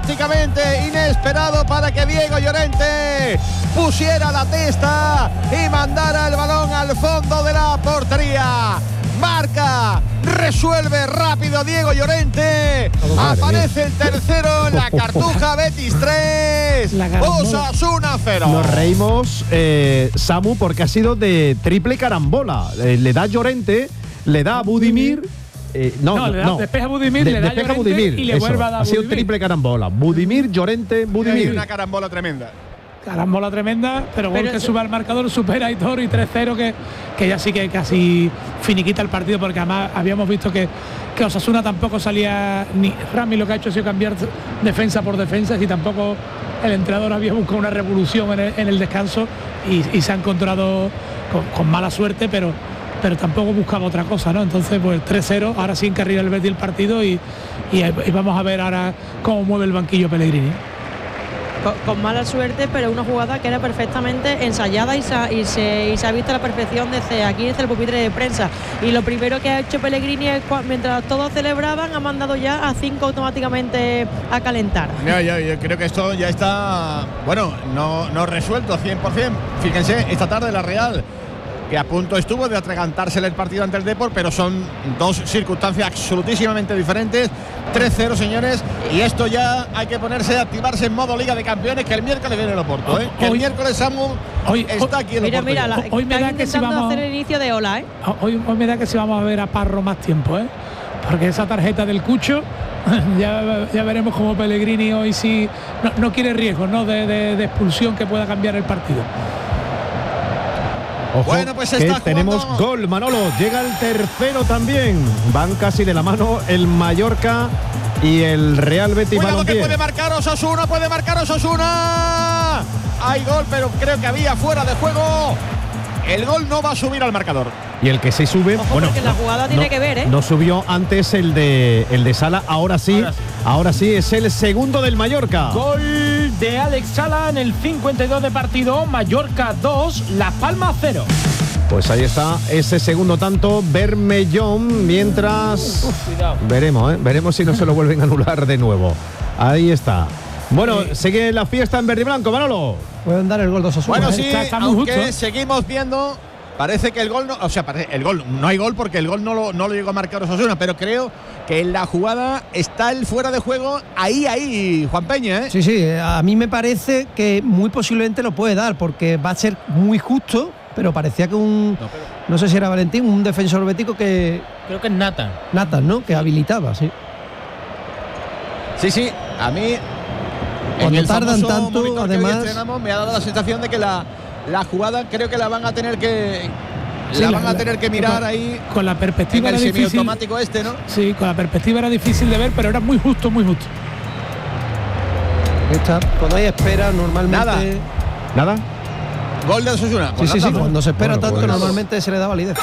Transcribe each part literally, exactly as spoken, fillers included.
prácticamente inesperado para que Diego Llorente pusiera la testa y mandara el balón al fondo de la portería. Marca, resuelve rápido Diego Llorente. Oh, aparece el tercero en la Cartuja. Betis tres, Osasuna cero. Nos reímos, eh, Samu, porque ha sido de triple carambola. Eh, le da Llorente, le da a Budimir. Eh, no, no, le da, no. despeja Budimir, de, le da despeja Llorente Budimir, y le eso. vuelve a dar Ha sido Budimir. triple carambola. Budimir, Llorente, Budimir. Una carambola tremenda. Carambola tremenda, pero, pero gol que eso, sube al marcador, supera a Aitor y tres cero, que, que ya sí que casi finiquita el partido, porque además habíamos visto que, que Osasuna tampoco salía, ni Rami lo que ha hecho ha sido cambiar defensa por defensa, y tampoco el entrenador había buscado una revolución en el, en el descanso, y, y se ha encontrado con, con mala suerte, pero, pero tampoco buscaba otra cosa, ¿no? Entonces, pues tres cero, ahora sí encarrila el Betis el partido, y, y, y vamos a ver ahora cómo mueve el banquillo Pellegrini. Con, con mala suerte, pero una jugada que era perfectamente ensayada y se, y se, y se ha visto a la perfección desde aquí, desde el pupitre de prensa. Y lo primero que ha hecho Pellegrini es, mientras todos celebraban, ha mandado ya a cinco automáticamente a calentar. Ya, ya, yo creo que esto ya está, bueno, no, no resuelto cien por ciento. Fíjense, esta tarde la Real, que a punto estuvo de atragantársele el partido ante el Depor, pero son dos circunstancias absolutísimamente diferentes. tres cero, señores, y esto ya hay que ponerse, activarse en modo Liga de Campeones, que el miércoles viene el Oporto, ¿eh? Que el Hoy, miércoles Samu hoy, está aquí en el mira, Oporto. mira, la, hoy me da que si vamos a hacer el inicio de ola, ¿eh? Hoy, hoy me da que si vamos a ver a Parro más tiempo, ¿eh? Porque esa tarjeta del Cucho, ya, ya veremos cómo Pellegrini hoy sí no, no quiere riesgos, ¿no? De, de, de expulsión que pueda cambiar el partido. Ojo, bueno, pues que está tenemos jugando. gol, Manolo. Llega el tercero también. Van casi de la mano el Mallorca y el Real Betis Cuidado Balompié. que puede marcar Osasuna, puede marcar Osasuna. Hay gol, pero creo que había fuera de juego. El gol no va a subir al marcador. Y el que sí sube, Ojo, bueno, porque la jugada no, tiene no, que ver, ¿eh? No subió antes el de el de Sala, ahora sí, Ahora sí. ahora sí es el segundo del Mallorca. Gol de Alex Sala en el cincuenta y dos de partido. Mallorca dos, Las Palmas cero. Pues ahí está ese segundo tanto, Bermellón, mientras Uf, cuidado. veremos, ¿eh? veremos si no se lo vuelven a anular de nuevo. Ahí está. Bueno, eh, sigue la fiesta en verde y blanco, Manolo. Pueden dar el gol de Osasuna. Bueno, ¿eh? sí, está, está muy aunque justo, ¿eh? seguimos viendo, parece que el gol no, o sea, parece, el gol no hay gol porque el gol no lo, no lo llegó a marcar Osasuna, pero creo que en la jugada está el fuera de juego ahí, ahí, Juan Peña, ¿eh? Sí, sí, a mí me parece que muy posiblemente lo puede dar porque va a ser muy justo, pero parecía que un, No, pero- no sé si era Valentín, un defensor bético que, Creo que es Nathan. Nathan, ¿no? Que habilitaba, sí. Sí, sí, a mí Cuando en el tardan famoso tanto, monitor que hoy además- estrenamos, me ha dado la sensación de que la, la jugada creo que la van a tener que Sí, la la- van a tener que mirar con, ahí con la en perspectiva el era difícil. semiautomático este, ¿no? Sí, con la perspectiva era difícil de ver, pero era muy justo, muy justo. Está, cuando hay espera, normalmente. Nada. ¿Nada? Gol de Osasuna. Sí, Pues sí, sí, nada, ¿no? cuando se espera Bueno, tanto, pues- normalmente se le da validez.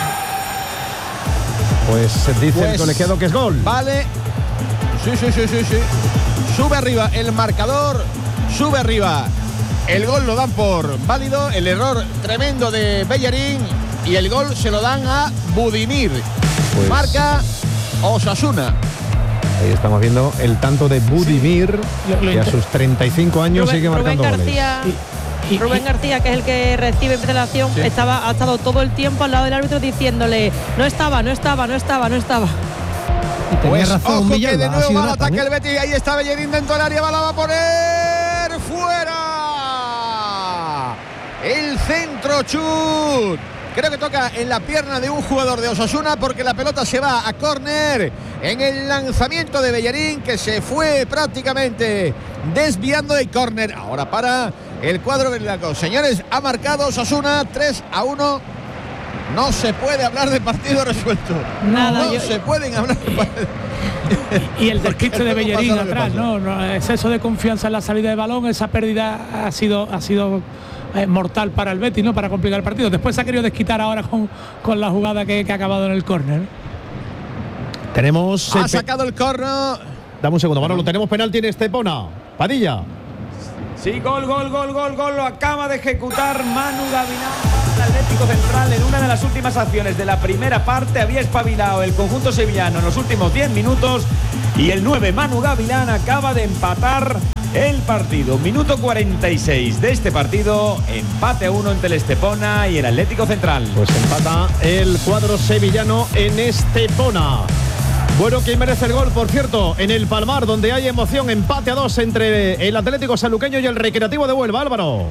Pues dice el Pues- colegiado que es gol. Vale. Sí, sí, sí, sí, sí. Sube arriba el marcador, sube arriba. El gol lo dan por válido, el error tremendo de Bellerín y el gol se lo dan a Budimir. Pues- Marca Osasuna. Ahí estamos viendo el tanto de Budimir, Lo- lo que a inter- sus treinta y cinco años Rubén, sigue Rubén marcando goles. García, Y- y- Rubén y- García, que es el que recibe en la acción, Sí. estaba, ha estado todo el tiempo al lado del árbitro diciéndole no estaba, no estaba, no estaba, no estaba. Y tenía Pues razón, ojo que Villalba, de ha nuevo sido va al Nathan, ataque ¿eh? el Betis. Ahí está Bellerín dentro del área, va la va a poner fuera. El centro chut. Creo que toca en la pierna de un jugador de Osasuna porque la pelota se va a córner en el lanzamiento de Bellerín, que se fue prácticamente desviando de córner. Ahora para el cuadro blanco. Señores, ha marcado Osasuna tres a uno. No se puede hablar de partido resuelto. Nada, no yo- se pueden hablar de partido. Y el despiste de Luego Bellerín pasa lo que atrás, pasa. ¿no? No, exceso de confianza en la salida de balón, esa pérdida ha sido, ha sido eh, mortal para el Betis, ¿no? Para complicar el partido. Después se ha querido desquitar ahora con, con la jugada que, que ha acabado en el córner. Tenemos. Ha eh, pe- sacado el córner. Dame un segundo, Manolo. Tenemos penalti en Estepona. Padilla. Sí, gol, gol, gol, gol, gol. Lo acaba de ejecutar Manu Gavilán para el Atlético Central en una de las últimas acciones de la primera parte. Había espabilado el conjunto sevillano en los últimos diez minutos y el nueve, Manu Gavilán, acaba de empatar el partido. Minuto cuarenta y seis de este partido, empate a uno entre el Estepona y el Atlético Central. Pues empata el cuadro sevillano en Estepona. Bueno, ¿quién merece el gol? Por cierto, en el Palmar, donde hay emoción, empate a dos entre el Atlético Sanluqueño y el Recreativo de Huelva. Álvaro.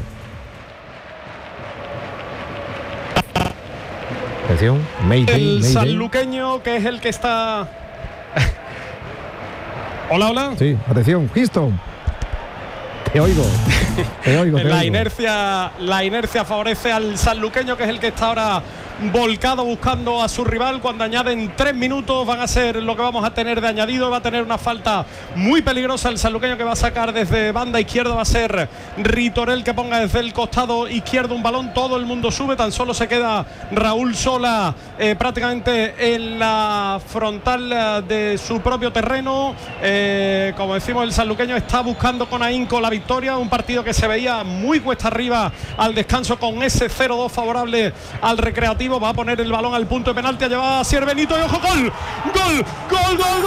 Atención, Mayday, el Mayday. sanluqueño, que es el que está... Hola, hola. Sí, atención, Houston. Te oigo. Te oigo, te la oigo. inercia, la inercia favorece al sanluqueño, que es el que está ahora volcado buscando a su rival. Cuando añaden tres minutos van a ser lo que vamos a tener de añadido. Va a tener una falta muy peligrosa el sanluqueño, que va a sacar desde banda izquierda. Va a ser Ritorel, que ponga desde el costado izquierdo un balón. Todo el mundo sube, tan solo se queda Raúl Sola eh, prácticamente en la frontal eh, de su propio terreno. Eh, como decimos, el sanluqueño está buscando con ahínco la victoria. Un partido que se veía muy cuesta arriba al descanso, con ese cero dos favorable al Recreativo. Va a poner el balón al punto de penalti, ha llevado a Sier Benito y ojo, gol, gol, gol, gol.